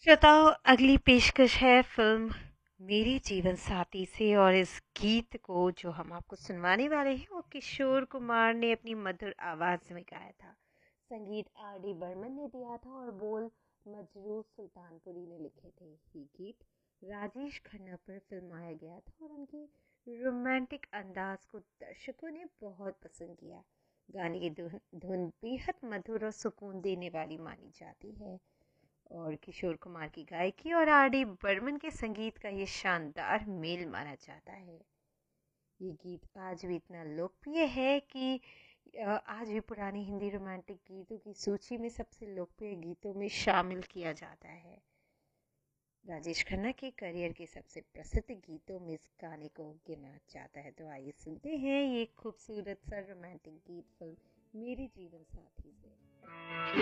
श्रोताओ, अगली पेशकश है फिल्म मेरे जीवन साथी से। और इस गीत को जो हम आपको सुनवाने वाले हैं वो किशोर कुमार ने अपनी मधुर आवाज़ में गाया था। संगीत आर डी बर्मन ने दिया था और बोल मजरूह सुल्तानपुरी ने लिखे थे। ये गीत राजेश खन्ना पर फिल्माया गया था और उनके रोमांटिक अंदाज को दर्शकों ने बहुत पसंद किया। गाने की धुन धुन बेहद मधुर और सुकून देने वाली मानी जाती है और किशोर कुमार की गायकी और आर डी बर्मन के संगीत का ये शानदार मेल माना जाता है। ये गीत आज भी इतना लोकप्रिय है कि आज भी पुरानी हिंदी रोमांटिक गीतों की सूची में सबसे लोकप्रिय गीतों में शामिल किया जाता है। राजेश खन्ना के करियर के सबसे प्रसिद्ध गीतों में इस गाने को गिना जाता है। तो आइए सुनते हैं ये खूबसूरत सा रोमांटिक गीत फिल्म मेरे जीवन साथी से।